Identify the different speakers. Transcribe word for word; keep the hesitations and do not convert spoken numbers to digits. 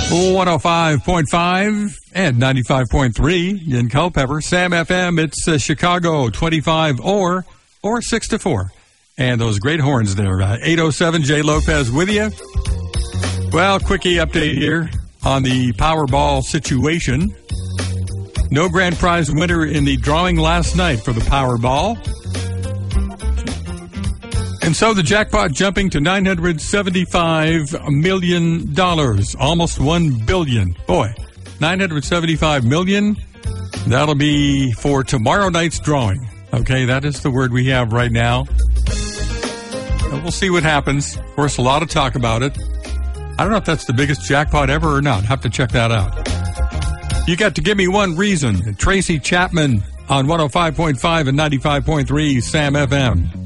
Speaker 1: one oh five point five and ninety-five point three in Culpeper. Sam F M, it's uh, Chicago twenty-five or or six to four. And those great horns there. Uh, eight oh seven, Jay Lopez with you. Well, quickie update here on the Powerball situation. No grand prize winner in the drawing last night for the Powerball. And so the jackpot jumping to nine hundred seventy-five million dollars, almost one billion dollars. Boy, nine hundred seventy-five million dollars. That'll be for tomorrow night's drawing. Okay, that is the word we have right now. And we'll see what happens. Of course, a lot of talk about it. I don't know if that's the biggest jackpot ever or not. Have to check that out. You got to give me one reason. Tracy Chapman on one oh five point five and ninety-five point three Sam F M.